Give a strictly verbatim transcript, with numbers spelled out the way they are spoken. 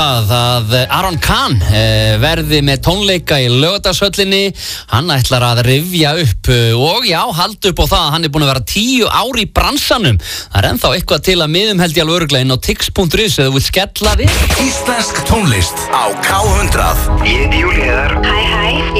að Aron Kahn verði með tónleika í Laugardalshöllinni. Hann ætlar að rifja upp og já, halda upp á það að hann er búin að vera tíu ár í bransanum. Það er ennþá eitthvað til að miðum held ég alveg örugglega inn á tix punktur is eða þú vilt skella við. Íslensk tónlist á K hundrað. Ég heiti Júlí Heiðar. Hæ hæ,